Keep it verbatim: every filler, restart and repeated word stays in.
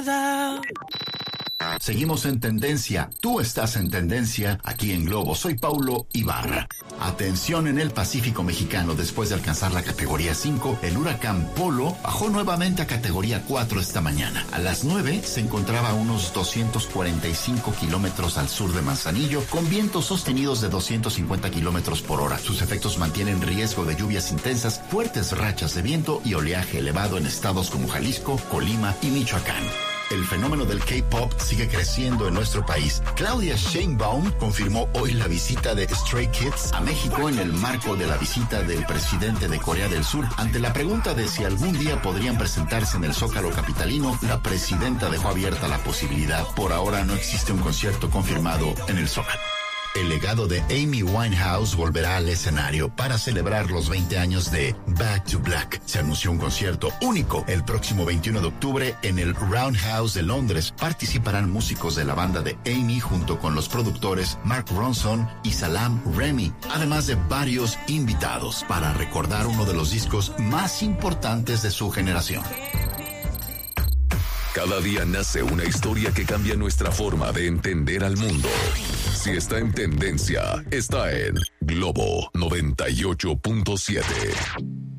Seguimos en tendencia. Tú estás en tendencia aquí en Globo. Soy Paulo Ibarra. Atención en el Pacífico mexicano. Después de alcanzar la categoría cinco, el huracán Polo bajó nuevamente a categoría cuatro esta mañana. A las nueve se encontraba a unos doscientos cuarenta y cinco kilómetros al sur de Manzanillo, con vientos sostenidos de doscientos cincuenta kilómetros por hora. Sus efectos mantienen riesgo de lluvias intensas, fuertes rachas de viento y oleaje elevado en estados como Jalisco, Colima y Michoacán. El fenómeno del K-pop sigue creciendo en nuestro país. Claudia Sheinbaum confirmó hoy la visita de Stray Kids a México en el marco de la visita del presidente de Corea del Sur. Ante la pregunta de si algún día podrían presentarse en el Zócalo capitalino, la presidenta dejó abierta la posibilidad. Por ahora no existe un concierto confirmado en el Zócalo. El legado de Amy Winehouse volverá al escenario para celebrar los veinte años de Back to Black. Se anunció un concierto único el próximo veintiuno de octubre en el Roundhouse de Londres. Participarán músicos de la banda de Amy junto con los productores Mark Ronson y Salam Remy, además de varios invitados para recordar uno de los discos más importantes de su generación. Cada día nace una historia que cambia nuestra forma de entender al mundo. Si está en tendencia, está en Globo noventa y ocho punto siete.